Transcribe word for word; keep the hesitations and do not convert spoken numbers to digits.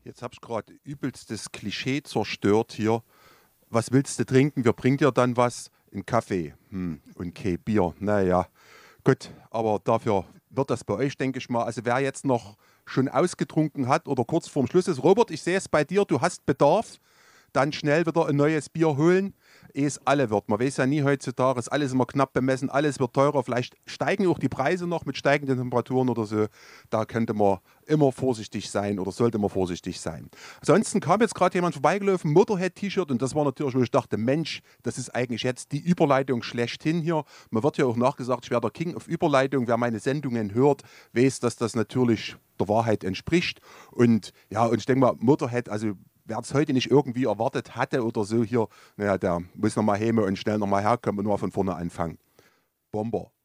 Jetzt habe ich gerade übelstes Klischee zerstört hier. Was willst du trinken? Wer bringt dir dann was? Ein Kaffee hm. und kein Bier. Naja, gut, aber dafür wird das bei euch, denke ich mal. Also wer jetzt noch schon ausgetrunken hat oder kurz vorm Schluss ist. Robert, ich sehe es bei dir, du hast Bedarf. Dann schnell wieder ein neues Bier holen, ehe es alle wird. Man weiß ja nie heutzutage, ist alles immer knapp bemessen, alles wird teurer. Vielleicht steigen auch die Preise noch mit steigenden Temperaturen oder so. Da könnte man immer vorsichtig sein oder sollte man vorsichtig sein. Ansonsten kam jetzt gerade jemand vorbeigelaufen, Motorhead-T-Shirt, und das war natürlich, wo ich dachte, Mensch, das ist eigentlich jetzt die Überleitung schlechthin hier. Man wird ja auch nachgesagt, ich wäre der King auf Überleitung. Wer meine Sendungen hört, weiß, dass das natürlich der Wahrheit entspricht. Und ja, und ich denke mal, Motorhead, also wer es heute nicht irgendwie erwartet hatte oder so hier, naja, der muss nochmal heim und schnell nochmal herkommen und nur von vorne anfangen. Bomber.